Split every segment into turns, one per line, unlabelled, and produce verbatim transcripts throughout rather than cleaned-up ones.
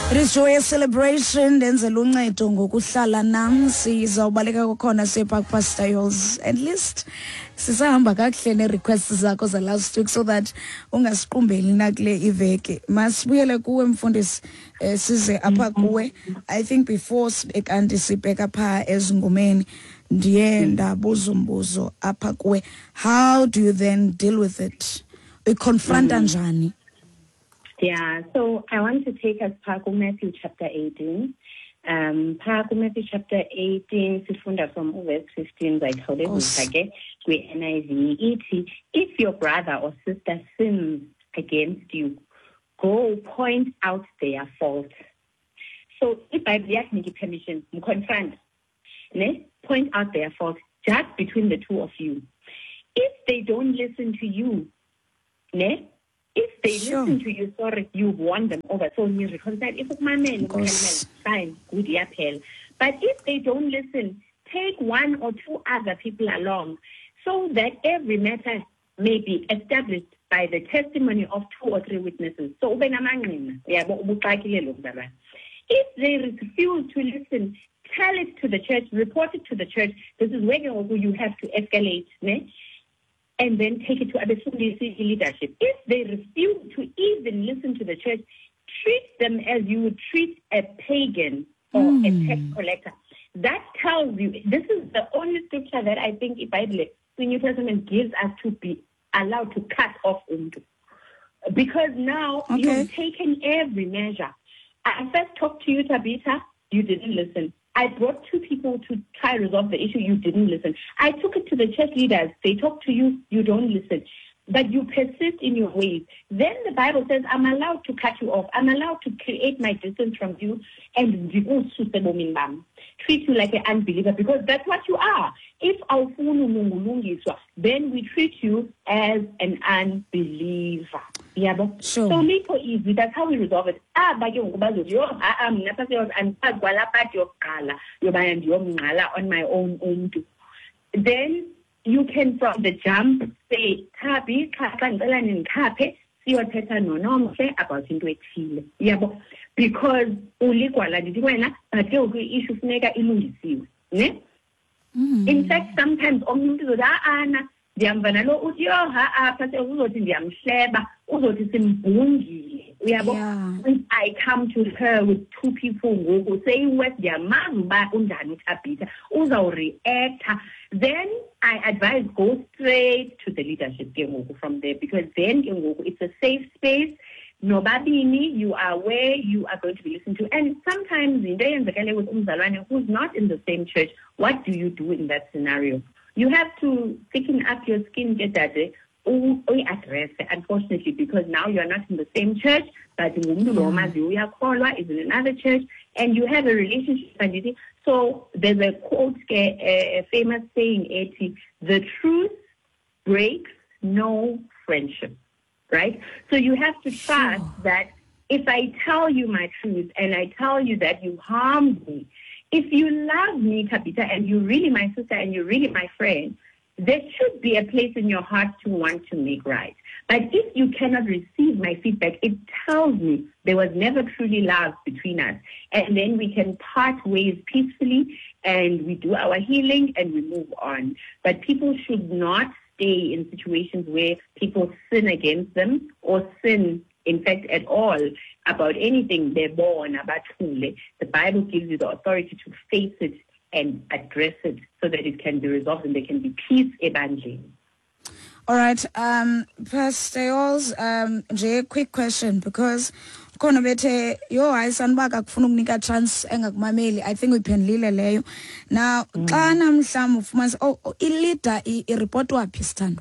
It is joyous celebration. Ndenzela uncedo ngokuhlala nam sizawubaleka kokhona sepa Pastor Yoels. At least sisahamba kakuhle ne-requests zakho za last week so that ungasiqumbeli nakule iveki. Masibuyele kuwe mfundisi eh, size apha kuwe. I think before sibekanti sibheka pha ezingumeni ndiye ndabuza umbuzo apha kuwe. How do you then deal with it? Ukonfronta njani?
Yeah, so I want to take us Park Matthew chapter eighteen. Um, Park Matthew chapter eighteen, sifunda from verse fifteen, like how they again, with N I V. If your brother or sister sins against you, go point out their fault. So if I give permission, confront, ne? Point out their fault just between the two of you. If they don't listen to you, ne? If they sure. listen to you, sorry, you've won them over. So you reconcile. If it's my man, fine, good appeal. But if they don't listen, take one or two other people along so that every matter may be established by the testimony of two or three witnesses. So if they refuse to listen, tell it to the church, report it to the church. This is where you have to escalate, ne? And then take it to Abefundisi leadership. If they refuse to even listen to the church, treat them as you would treat a pagan or mm. a tax collector. That tells you, this is the only scripture that I think the Bible, the New Testament gives us to be allowed to cut off unto. Because now okay. you've taken every measure. I first talked to you, Tabitha, you didn't listen. I brought two people to try to resolve the issue. You didn't listen. I took it to the church leaders. They talk to you. You don't listen. But you persist in your ways. Then the Bible says, I'm allowed to cut you off. I'm allowed to create my distance from you and treat you like an unbeliever because that's what you are. If then we treat you as an unbeliever. Yeah, sure. So little easy. That's how we resolve it. Ah, but you on my own own too. Then you can from the jump say Tabi Kapangalan and Kape, see what no no say about into a chile. Yeah, because ulikwala didiwena but you issue nega ilungisiwe. Ne? In fact, sometimes umuntu ana ndiyamvana lo uthi yo ha apha sekuzothi ndiyamhleba uzothi simbungile uyabo I come to her with two people ngoku saying what ndiyamazi uba unjani uThabitha uzawureacta. Then I advise go straight to the leadership ke ngoku from there because then ke ngoku it's a safe space. Nobabini, you are where you are going to be listened to. And sometimes in the with umzalwane who's not in the same church, what do you do in that scenario? You have to thicken up your skin, get that day, or address, unfortunately, because now you're not in the same church, but is in another church, and you have a relationship. So there's a quote, a famous saying, the truth breaks no friendship, right? So you have to trust sure. that if I tell you my truth and I tell you that you harmed me, if you love me, Tabitha, and you're really my sister and you're really my friend, there should be a place in your heart to want to make right. But if you cannot receive my feedback, it tells me there was never truly love between us. And then we can part ways peacefully and we do our healing and we move on. But people should not stay in situations where people sin against them or sin in fact, at all, about anything they're born, about Hule. The Bible gives you the authority to face it and address it so that it can be resolved and there can be peace evangel.
All right, um, Pastor Yoels, um, Jay, quick question because khona bethe yo hayisanba akufuna ukunika chance engakumameli. I think uyiphendlile leyo. Now xa namhlanje ufumanisa oh i-leader i-report waphi sithando?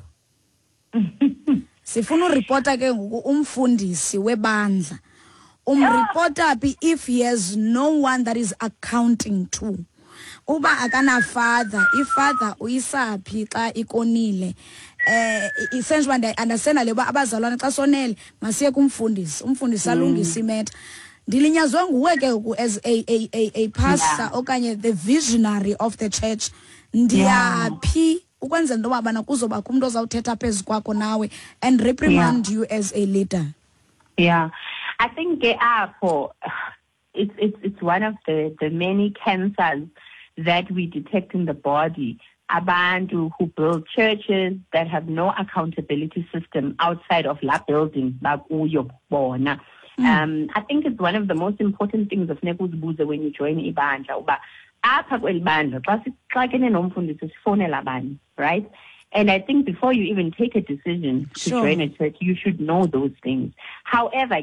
Sifuna ureporta ke ngoku umfundisi webandla. Umreporta phi if he has no one that is accounting to. Uba akana father, if father uyisaphi xa ikonile. Eh essentially nda understand leba abazalwana xa sonele masiye kumfundisi. Umfundisi alungisa imetha. Ndilinyazwe nguwe ke as a a a, a pastor okanye the visionary of the church. Ndiyaphi ukwenzela into babana kuzoba umuntu ozawuthetha phezu kwakho nawe and reprimand yeah. you as a leader.
Yeah, I think ke apho it's it's it's one of the, the many cancers that we detect in the body. Abantu who build churches that have no accountability system outside of la building, bakuyo bona. Um, I think it's one of the most important things of Nekuzibuze when you join ibandla. Uba apha kwelibandla xa sixakene nomfundisi sifonela bani, right? And I think before you even take a decision to
Sure.
join a church, you should know those things. However,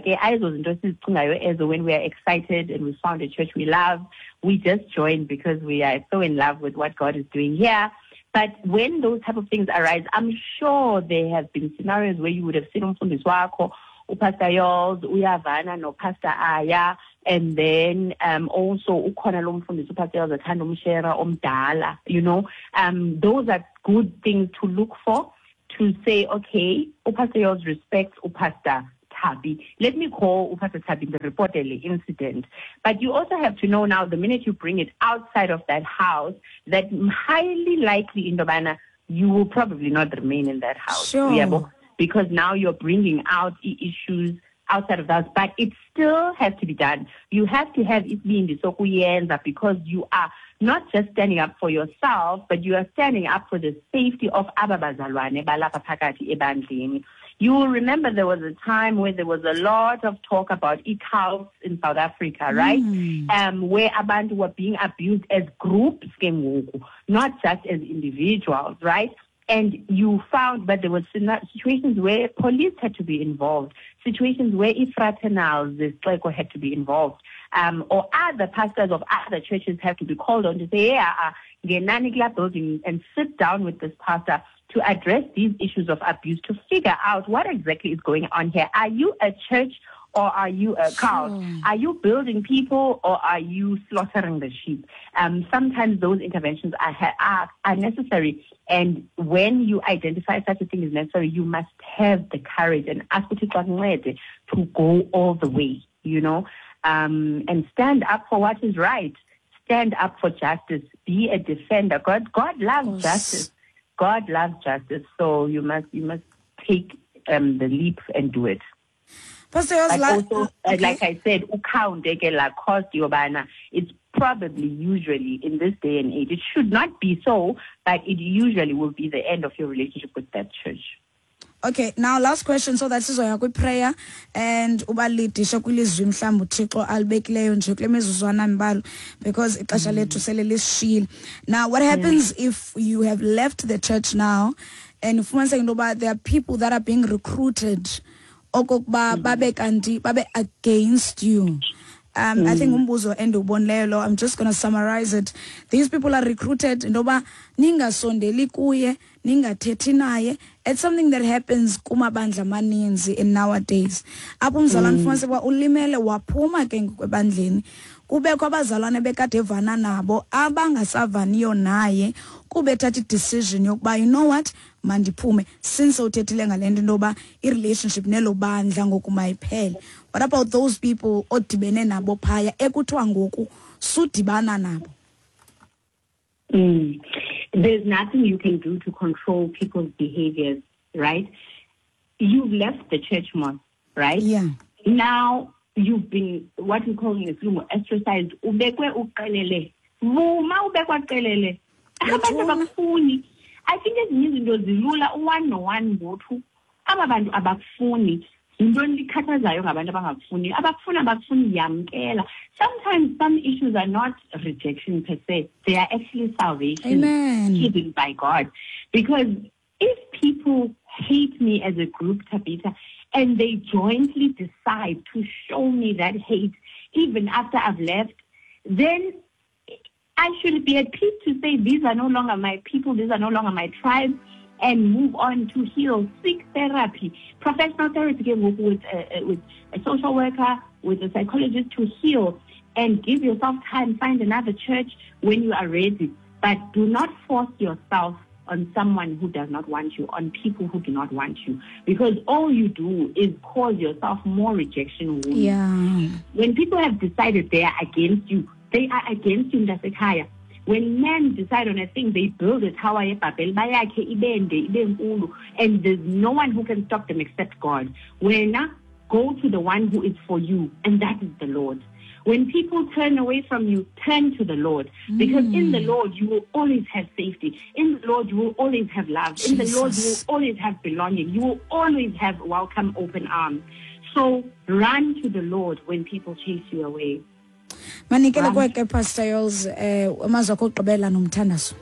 when we are excited and we found a church we love, we just join because we are so in love with what God is doing here. But when those type of things arise, I'm sure there have been scenarios where you would have seen umfundisi wakho, uPastor Yols, uyavana no Pastor Aya, and then um, also ukhona lo mfundisi uPastor Yols athanda umshera omdala. You know, um, those are good things to look for, to say, okay, uPastor Yols respects uPastor Thabi. Let me call uPastor Thabi the reportedly incident. But you also have to know now, the minute you bring it outside of that house, that highly likely in Dobana, you will probably not remain in that house.
Sure.
Yeah, because now you're bringing out issues outside of that, but it still has to be done. You have to have it being the sokuyenza because you are not just standing up for yourself, but you are standing up for the safety of ababazalwane balapha phakathi ebandleni. You will remember there was a time where there was a lot of talk about e-cows in South Africa, right?
Mm.
Um, where abantu were being abused as groups, not just as individuals, right? And you found that there were situations where police had to be involved, situations where ifraternals, the Streko had to be involved, um, or other pastors of other churches have to be called on to say, yeah, uh, Genanigla building, and sit down with this pastor to address these issues of abuse, to figure out what exactly is going on here. Are you a church or are you a cow?
Sure.
Are you building people or are you slaughtering the sheep? Um, sometimes those interventions are, are, are necessary. And when you identify such a thing is necessary, you must have the courage and ask to go all the way, you know, um, and stand up for what is right. Stand up for justice. Be a defender. God, God loves justice. God loves justice. So you must, you must take um, the leap and do it.
Pastor
But
Yols,
also,
okay.
like I said, it's probably usually in this day and age, it should not be so, but it usually will be the end of your relationship with that church.
Okay, now last question, so that sizoya kwi-prayer and ubalidisha kwilizwi mhlawumbi uThixo alibekileyo nje kule mizuzwana mibalo because ixesha lethu sele lisishiyile. Now what happens yeah. if you have left the church now and ufumaniseke into yoba there are people that are being recruited okokuba babe kanti babe against you? Um, mm. I think umbuzo endubonileyo lo, I'm just going to summarize it. These people are recruited ndoba ningasondeli kuye, ningathethi naye. It's something that happens kumabandla maninzi in nowadays. Apho umzalwane ufumanise kwa ulimele waphuma ke kwebandleni. Kubekho abazalwane bekade evana nabo abangasavaniyo naye kube thatha decision yokuba you know what mandiphume since uthethile ngalento ndoba i-relationship nelo bandla ngoku mayiphele. What about those people odibene nabo phaya ekuthiwa ngoku sudibana nabo?
Mm. There's nothing you can do to control people's behaviors, right? You've left the church mosque, right?
Yeah.
Now you've been what we call in Islam ostracized. Ubekwe uqelele. Vuma ubekwa qelele. Abantu abakufuni. I think ezinye izinto zilula one no one ngothu. Aba bantu abakufuni. Into likhathazayo ngabantu abangakufuni. Abakufuna abakufuni yamkela. Sometimes some issues are not rejection per se. They are actually salvation given by God. Because if people hate me as a group, Tabitha, and they jointly decide to show me that hate even after I've left, then I should be at peace to say these are no longer my people, these are no longer my tribe, and move on to heal, seek therapy, professional therapy with, with, uh, with a social worker, with a psychologist to heal, and give yourself time, find another church when you are ready. But do not force yourself on someone who does not want you, on people who do not want you, because all you do is cause yourself more rejection wounds.
Yeah.
When people have decided they are against you, they are against you in Dasekaya. When men decide on a thing, they build a tower, and there's no one who can stop them except God. When go to the one who is for you, and that is the Lord. When people turn away from you, turn to the Lord. Because mm. in the Lord, you will always have safety. In the Lord, you will always have love. Jesus. In the Lord, you will always have belonging. You will always have welcome, open arms. So run to the Lord when people chase you away.
Manikele kweke Pastor Yols eh amazwi akho okugqibela nomthandazo.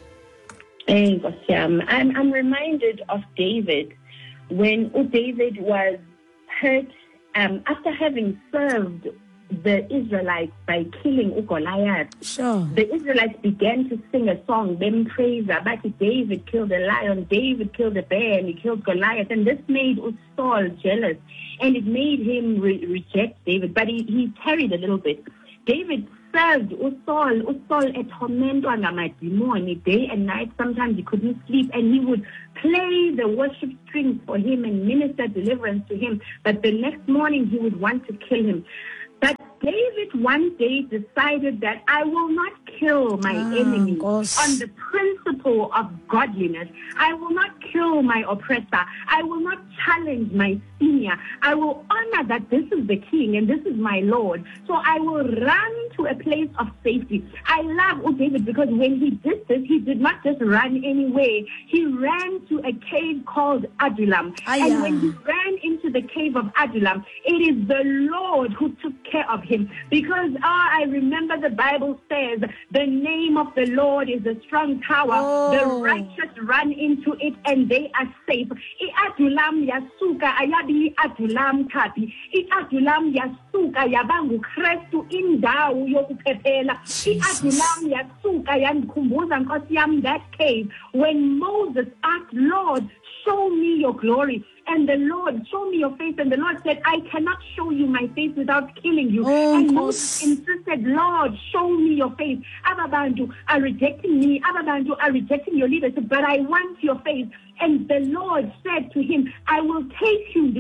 Eh Nkosi yami, I'm I'm reminded of David when David was hurt um after having served the Israelites by killing Goliath.
Sure.
The Israelites began to sing a song, them praise about David killed a lion, David killed a bear, and he killed Goliath. And this made Saul jealous, and it made him re- reject David. But he, he tarried a little bit. David served Saul, Saul a tormentor ngamadimoni day and night. Sometimes he couldn't sleep, and he would play the worship strings for him and minister deliverance to him. But the next morning he would want to kill him. But David one day decided that I will not kill my ah, enemy gosh. on the principle of godliness. I will not kill my oppressor. I will not challenge my senior. I will honor that this is the king and this is my Lord. So I will run to a place of safety. I love David because when he did this, he did not just run anywhere. He ran to a cave called Adullam. Ah, and yeah. when he ran into the cave of Adullam, it is the Lord who took care of him. Because oh, I remember the Bible says the name of the Lord is a strong tower. Oh. The righteous run into it and they are safe. I-Adullam yasuka ayabi Adullam kabi. I-Adullam yasuka yabangu Kristu indawo yokuphephela. I-Adullam yasuka yandikhumbuza Nkosi yami that cave when Moses asked, Lord, show me your glory. And the Lord, show me your face. And the Lord said, I cannot show you my face without killing you. Oh, and Moses insisted, Lord, show me your face. Ababantu are rejecting me. Ababantu are rejecting your leadership, but I want your face. And the Lord said to him, I will take you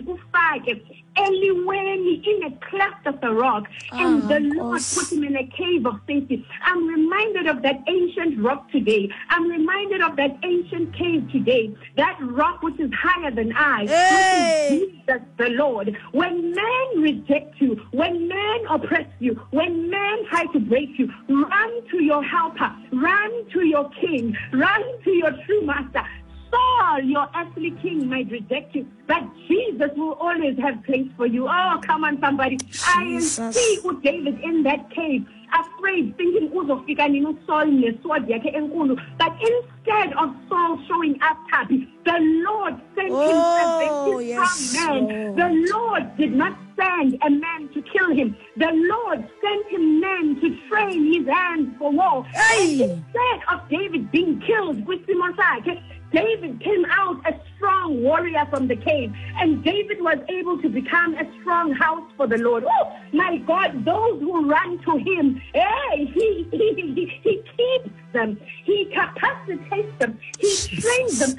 anywhere in a cleft of the rock. And oh, the Lord course. put him in a cave of safety. I'm reminded of that ancient rock today. I'm reminded of that ancient cave today. That rock which is higher than I.
Hey.
Jesus the Lord. When men reject you, when men oppress you, when men try to break you, run to your helper, run to your king, run to your true master. Saul, your earthly king, might reject you, but Jesus will always have place for you. Oh, come on, somebody. Jesus. I see David in that cave, afraid, thinking uzofika nini Saul nesword yakhe enkulu. But instead of Saul showing up happy, the Lord sent
oh,
him a
yes,
strong man.
Lord.
The Lord did not send a man to kill him. The Lord sent him men to train his hands for war.
Hey.
And instead of David being killed with Simosake, David came out a strong warrior from the cave, and David was able to become a strong house for the Lord. Oh, my God, those who run to him, hey, he, he, he, he keeps them, he capacitates them, he trains them.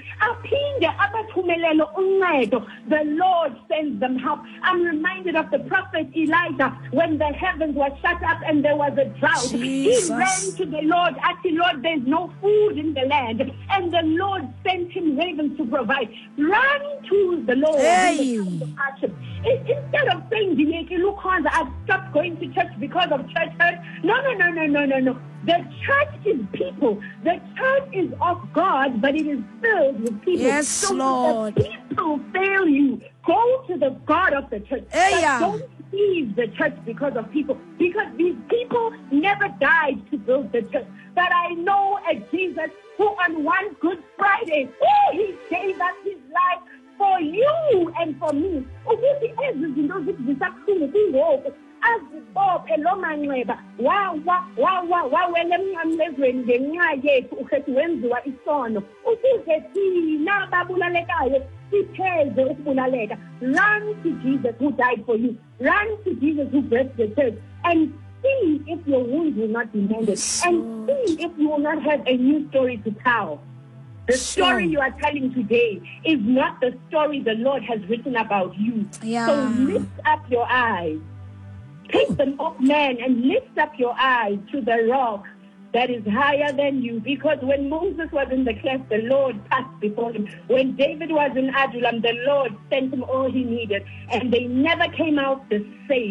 The Lord sends them help. I'm reminded of the prophet Elijah when the heavens were shut up and there was a drought. Jesus. He ran to the Lord, asking, Lord, there's no food in the land, and the Lord sent him ravens to provide. Run to the Lord.
Hey.
In the hardship. Instead of saying, look, I've stopped going to church because of church hurt. No, no, no, no, no, no, no. The church is people. The church is of God, but it is filled with people.
Yes,
so
Lord.
If the people fail you, go to the God of the church.
Hey,
but
yeah.
don't leave the church because of people. Because these people never died to build the church. But I know a Jesus who on one Good Friday, oh, he gave us his life for you and for me. Azibophe lo manxeba wawa wawa wawele emnqamlezweni ngenxa yethu ukhethi wenziwa isono ukuze thina babulalekayo sipheze ukubulaleka. Run to Jesus who died for you. Run to Jesus who blessed the church, and see if your wounds will not be mended, and see if you will not have a new story to tell. The story you are telling today is not the story the Lord has written about you.
Yeah.
So lift up your eyes. Take them off man and lift up your eyes to the rock that is higher than you. Because when Moses was in the cleft, the Lord passed before him. When David was in Adullam, the Lord sent him all he needed. And they never came out the same.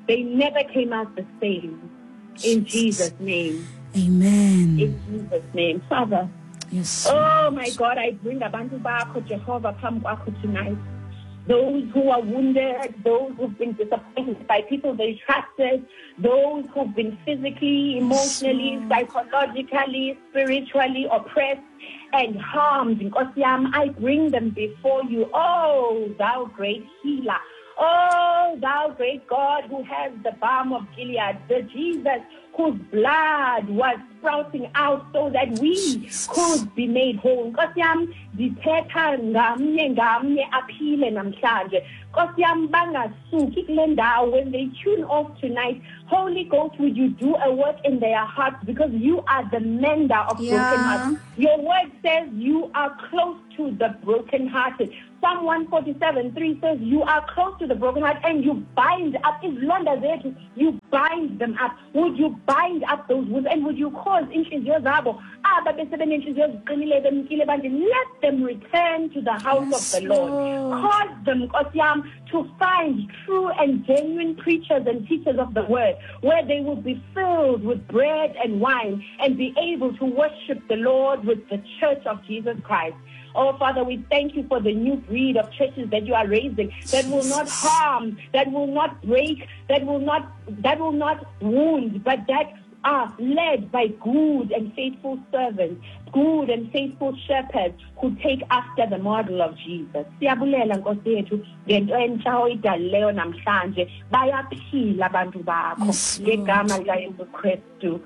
they never came out the same. In Jesus' name.
Amen.
In Jesus' name. Father.
Yes.
Oh my God, I bring abantu bakho Jehovah phambi kwakho tonight. Those who are wounded, those who've been disappointed by people they trusted, those who've been physically, emotionally, psychologically, spiritually oppressed and harmed. Nkosi yami, I bring them before you. Oh, thou great healer. Oh, thou great God who has the balm of Gilead, the Jesus whose blood was sprouting out so that we could be made whole. Nkosi yami, dithetha ngamnye ngamnye aphile namhlanje. Nkosi yami, bangasuki kule ndawo. When they tune off tonight, Holy Ghost, would you do a work in their hearts, because you are the mender of
Yeah.
broken hearts. Your word says you are close to the brokenhearted. Psalm one forty-seven three says you are close to the broken heart and you bind up, izilonda zethu, you bind them up. Would you bind up those wounds, and would you cause inhliziyo zabo aba besebenenhliziyo eziqinile bemkile banje, let them return to the house
Yes,
of the Lord.
Lord.
Cause them, Nkosi yami, to find true and genuine preachers and teachers of the word, where they will be filled with bread and wine and be able to worship the Lord with the church of Jesus Christ. Oh, Father, we thank you for the new breed of churches that you are raising, that will not harm, that will not break, that will not, that will not wound, but that are led by good and faithful servants, good and faithful shepherds who take after the model of Jesus. Siyabulela Nkosi yethu ngento entsha oyidalileyo namhlanje, bayaphila abantu bakho
Yes, Lord.
ngegama likaYesu Kristu.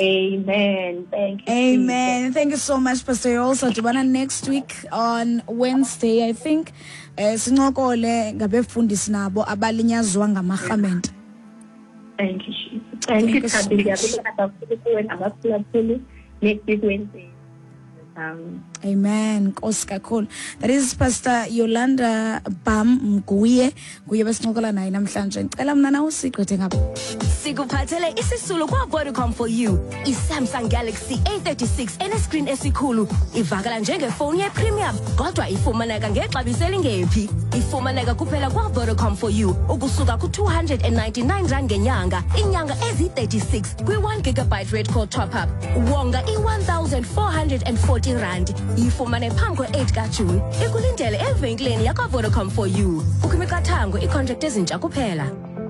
Amen. Thank you.
Amen.
Jesus.
Thank you so much, Pastor Yolso. Dibana next week on Wednesday, I think. Eh sincokole ngabefundisi nabo abalinyazwa ngamarhamente.
Thank you, Jesus. Thank,
Thank
you,
you so
Thabi.
much.
Ngiyabonga kakhulu kuwe nabafulathuli next week Wednesday. Um,
Amen. Nkosi kakhulu. That is Pastor Yolanda Bam Mguye. Nguye besincokola naye namhlanje. Ngicela mna na usigqithe ngapha.
Sikuphathele isisulu kwa Vodacom for you. I-Samsung Galaxy A thirty-six ene-screen esikhulu. Ivakala njengefoni ye-premium, kodwa ifumaneka ngexabiso elingephi. Ifumaneka kuphela kwa Vodacom for you. Ukusuka ku two hundred ninety-nine rand ngenyanga. Inyanga ezi thirty-six kwi one gigabyte rate call top up. Wonga i one thousand four hundred fourteen rand. Ifumane phambi ko-eight kaJune. Ikulindele evenkileni yakwa Vodacom for you. Ukwimikathango i-contract ezintsha kuphela.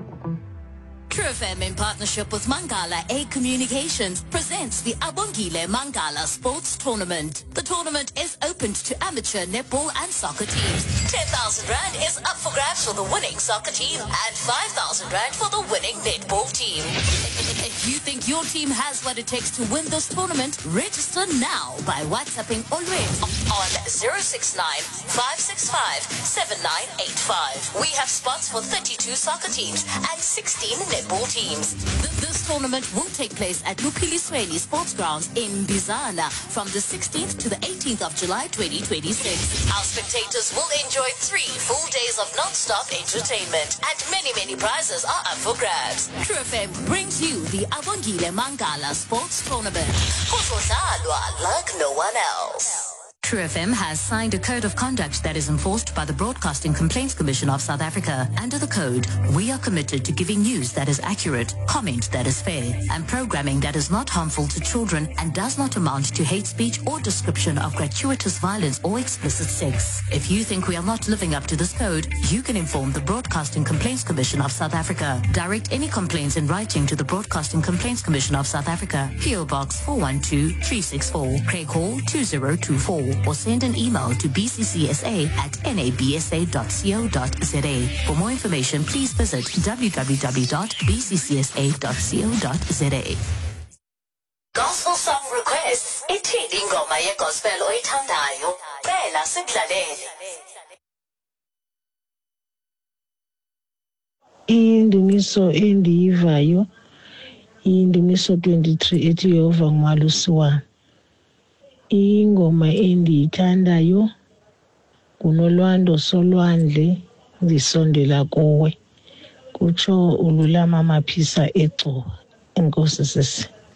True F M in partnership with Mangala A Communications presents the Abongile Mangala Sports Tournament. The tournament is open to amateur netball and soccer teams. ten thousand rand is up for grabs for the winning soccer team and five thousand rand for the winning netball team. If you think your team has what it takes to win this tournament, register now by WhatsApping always on zero six nine, five six five, seven nine eight five. We have spots for thirty-two soccer teams and sixteen netball teams. Th- This tournament will take place at Lupilisweni Sports Grounds in Bizana from the sixteenth to the eighteenth of July twenty twenty-six. Our spectators will enjoy three full days of non-stop entertainment, and many, many prizes are up for grabs. True F M brings you the Abongile Mangala Sports Tournament. Kuzodlalwa like no one else. True F M has signed a code of conduct that is enforced by the Broadcasting Complaints Commission of South Africa. Under the code, we are committed to giving news that is accurate, comment that is fair, and programming that is not harmful to children and does not amount to hate speech or description of gratuitous violence or explicit sex. If you think we are not living up to this code, you can inform the Broadcasting Complaints Commission of South Africa. Direct any complaints in writing to the Broadcasting Complaints Commission of South Africa, P O Box four one two, three six four, Craig Hall two zero two four. Or send an email to b c c s a at nabsa dot co dot z a. For more information, please visit w w w dot b c c s a dot co dot z a. Gospel song requests. Ithini ingoma yegospel oyithandayo? Cela sikudlalele.
Indumiso endiyivayo indumiso twenty-three ethi Yehova ngumalusi wami. Ingoma endiyithandayo nguNolwando Solwandle ndisondela kuwe, kutsho uLulama Maphisa eGcuwa. Enkosi sisi.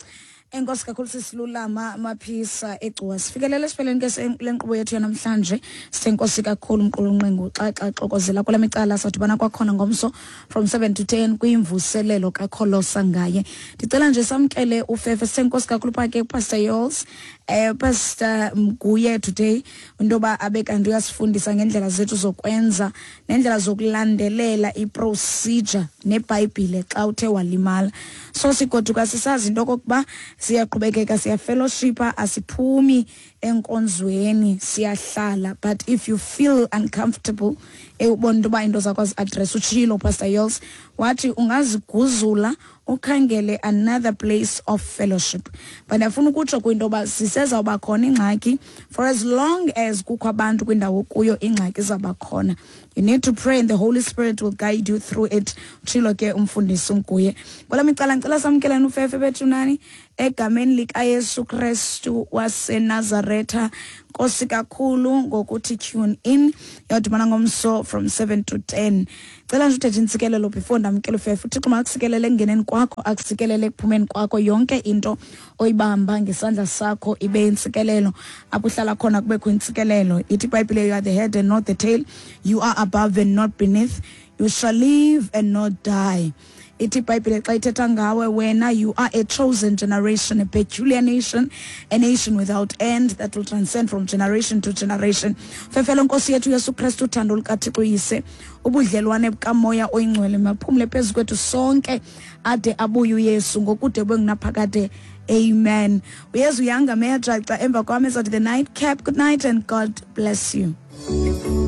Enkosi kakhulu sisilulama maphisa egcuwa. Sifikelele esipheleni ke lenkqubo yethu yanamhlanje. Senkosi kakhulu umqulunqengu xa xa xokozela kule micala sathubana kwakhona ngomso from seven to ten kwimvuselelo kaKholosa ngaye. Ndicela nje samkele uFefe senkosi kakhulu phake Pastor Yols. Eh Pastor Mguye today intoba abe kanti uyasifundisa ngendlela zethu zokwenza nendlela zokulandelela iprocedure neBhayibhile xa uthe walimala. So sigoduka sisazi into kokuba siyaqhubekeka siya fellowshipa asiphumi enkonzweni siyahlala, but if you feel uncomfortable ebona into ba into zakho address uchilo Pastor Yols wathi ungaziguzula ukhangele another place of fellowship. But afuna ukutsho kwinto ba siseza uba khona ingxaki for as long as kukho abantu kwindawo kuyo ingxaki zaba khona. You need to pray and the Holy Spirit will guide you through it. Uchilo ke umfundisi uNguye. Kwala micala ngicela samkelana uFefe bethu nani egameni lika Yesu Kristu wase Nazaretha. Nkosi kakhulu ngokuthi tune in yodumana ngomso from seven to ten. Cela nje uthethe intsikelelo before ndamkela uFefe. Uthixo makusikelele engeneni kwakho akusikelele ekuphumeni kwakho yonke into oyibamba ngesandla sakho ibe intsikelelo apho uhlala khona kubekho intsikelelo. Ithi iBhayibhile you are the head and not the tail, you are above and not beneath, you shall live and not die. Ithi iBhayibhile xa ithetha ngawe wena you are a chosen generation, a peculiar nation, a nation without end that will transcend from generation to generation. Fefelo Nkosi yethu Yesu Kristu uthando lukaThixo yise ubudlelwane bukaMoya oyingcwele maphumle phezu kwethu sonke ade abuye uYesu ngokude bengunaphakade. Amen. Uyezu yanga meya xa emva kwami the night cap. Good night and God bless you.